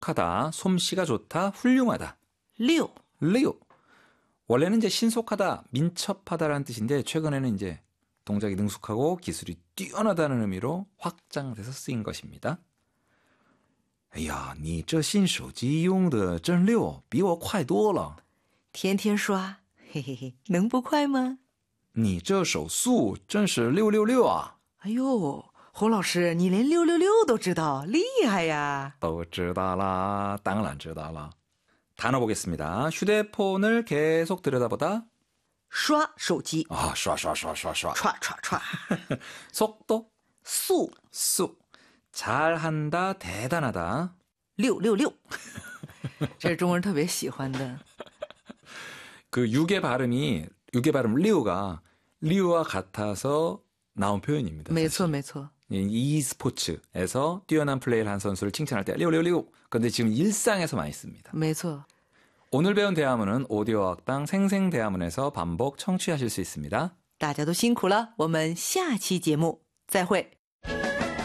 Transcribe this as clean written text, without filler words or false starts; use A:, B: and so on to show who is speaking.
A: 신속하다, 솜씨가 좋다, 훌륭하다.
B: 6.
A: 리오. 원래는 이제 신속하다, 민첩하다라는 뜻인데 최근에는 이제 동작이 능숙하고 기술이 뛰어나다는 의미로 확장돼서 쓰인 것입니다. 哎呀，你这新手机用的真溜，比我快多了。
B: 天天刷，嘿嘿嘿，能不快吗？
A: 你这手速真是666啊！
B: 哎呦，洪老师，你连666都知道，厉害呀！
A: 都知道啦，当然知道了。 단어 보겠습니다. 휴대폰을 계속 들여다보다.
B: 刷手机，
A: 아, 쏴.
B: 刷刷刷，
A: 속도,
B: 速
A: 수. 잘한다, 대단하다.
B: 666，这是中国人特别喜欢的。
A: 그 육의 발음 리우가 리우와 같아서 나온 표현입니다.
B: 没错没错，
A: e스포츠에서 뛰어난 플레이를 한 선수를 칭찬할 때 리우. 그런데 지금 일상에서 많이 씁니다.
B: 没错。
A: 오늘 배운 대화문은 오디오 학당 생생대화문에서 반복 청취하실 수 있습니다.
B: 大家都辛苦了，我们下期节目再会。